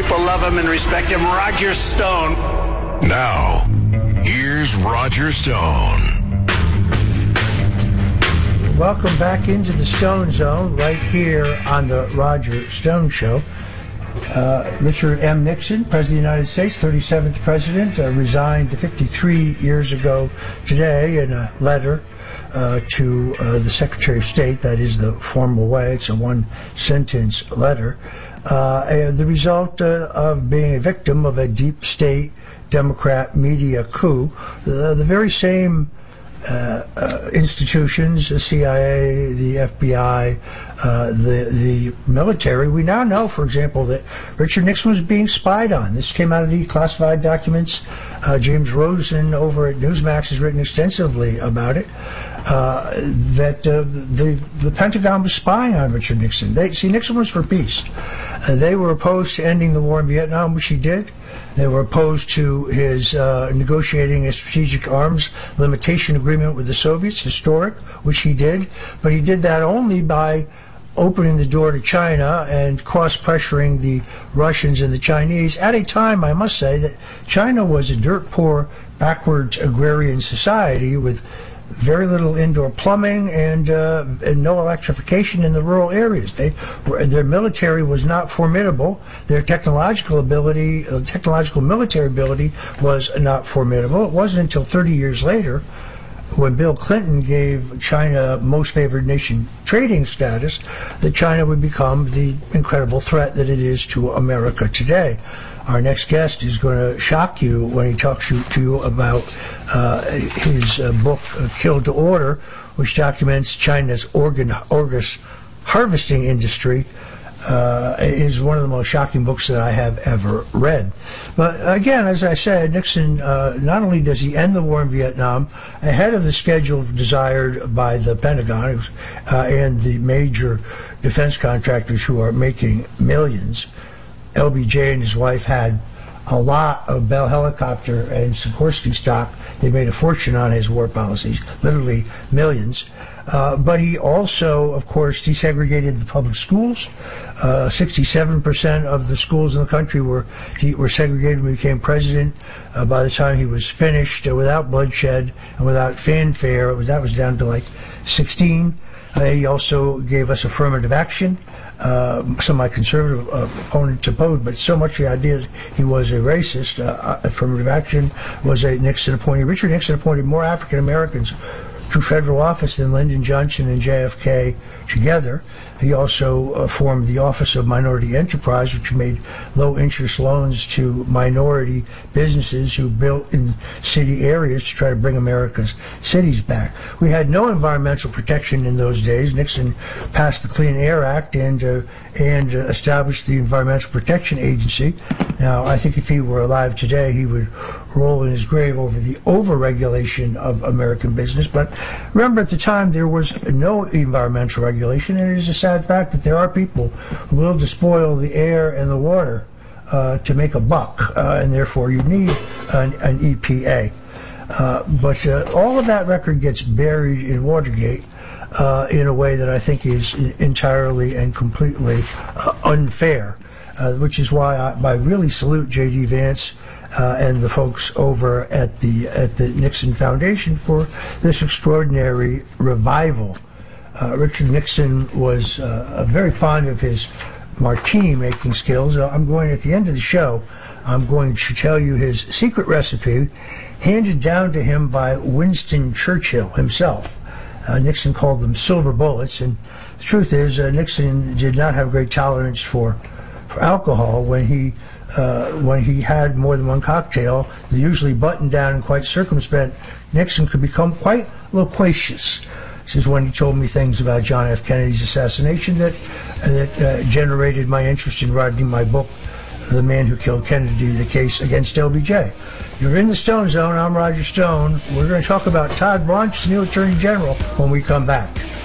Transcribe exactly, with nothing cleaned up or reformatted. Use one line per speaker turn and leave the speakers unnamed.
people love him and respect him, Roger Stone.
Now, here's Roger Stone.
Welcome back into the Stone Zone right here on the Roger Stone Show. Uh, Richard M. Nixon, President of the United States, thirty-seventh President, uh, resigned fifty-three years ago today in a letter uh, to uh, the Secretary of State. That is the formal way. It's a one-sentence letter. Uh, and the result uh, of being a victim of a deep state Democrat media coup. The, the very same Uh, uh, institutions, the C I A, the F B I, uh, the the military. We now know, for example, that Richard Nixon was being spied on. This came out of the classified documents. Uh, James Rosen over at Newsmax has written extensively about it. Uh, that uh, the the Pentagon was spying on Richard Nixon. They see Nixon was for peace. Uh, they were opposed to ending the war in Vietnam, which he did. They were opposed to his uh, negotiating a strategic arms limitation agreement with the Soviets, historic, which he did. But he did that only by opening the door to China and cross-pressuring the Russians and the Chinese at a time, I must say, that China was a dirt-poor, backwards agrarian society with very little indoor plumbing and, uh, and no electrification in the rural areas. They, their military was not formidable. Their technological ability, uh, technological military ability was not formidable. It wasn't until thirty years later, when Bill Clinton gave China most favored nation trading status, that China would become the incredible threat that it is to America today. Our next guest is going to shock you when he talks to you about uh, his uh, book, uh, Kill to Order, which documents China's organ, organ harvesting industry. Uh, is one of the most shocking books that I have ever read. But again, as I said, Nixon, uh, not only does he end the war in Vietnam ahead of the schedule desired by the Pentagon uh, and the major defense contractors who are making millions. L B J and his wife had a lot of Bell helicopter and Sikorsky stock. They made a fortune on his war policies, literally millions. Uh, but he also, of course, desegregated the public schools. Uh, sixty-seven percent of the schools in the country were were segregated when he became president. Uh, by the time he was finished, uh, without bloodshed and without fanfare, it was, that was down to like sixteen. Uh, he also gave us affirmative action. Uh, some of my conservative uh, opponents opposed, but so much the idea that he was a racist. Uh, affirmative action was a Nixon appointee. Richard Nixon appointed more African Americans to federal office than Lyndon Johnson and J F K together. He also uh, formed the Office of Minority Enterprise, which made low-interest loans to minority businesses who built in city areas to try to bring America's cities back. We had no environmental protection in those days. Nixon passed the Clean Air Act and uh, and uh, established the Environmental Protection Agency. Now, I think if he were alive today, he would roll in his grave over the over-regulation of American business. But remember, at the time, there was no environmental regulation, and it is a sad fact that there are people who will despoil the air and the water uh, to make a buck, uh, and therefore you need an, an E P A. Uh, but uh, all of that record gets buried in Watergate uh, in a way that I think is entirely and completely uh, unfair, uh, which is why I, I really salute J D Vance Uh, and the folks over at the at the Nixon Foundation for this extraordinary revival. Uh, Richard Nixon was uh, very fond of his martini-making skills. Uh, I'm going, at the end of the show, I'm going to tell you his secret recipe, handed down to him by Winston Churchill himself. Uh, Nixon called them silver bullets, and the truth is, uh, Nixon did not have great tolerance for, for alcohol. When he Uh, when he had more than one cocktail, the usually buttoned down and quite circumspect Nixon could become quite loquacious. This is when he told me things about John F. Kennedy's assassination that uh, that uh, generated my interest in writing my book, The Man Who Killed Kennedy, The Case Against L B J. You're in the Stone Zone. I'm Roger Stone. We're going to talk about Todd Blanche, the new Attorney General, when we come back.